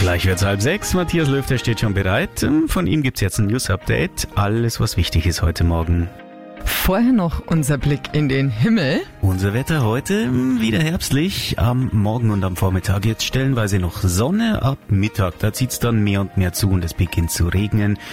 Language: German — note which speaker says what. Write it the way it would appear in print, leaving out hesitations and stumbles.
Speaker 1: Gleich wird's 5:30. Matthias Löw, der steht schon bereit. Von ihm gibt's jetzt ein News-Update. Alles, was wichtig ist heute Morgen.
Speaker 2: Vorher noch unser Blick in den Himmel.
Speaker 1: Unser Wetter heute wieder herbstlich. Am Morgen und am Vormittag jetzt stellenweise noch Sonne. Ab Mittag, da zieht's dann mehr und mehr zu und es beginnt zu regnen.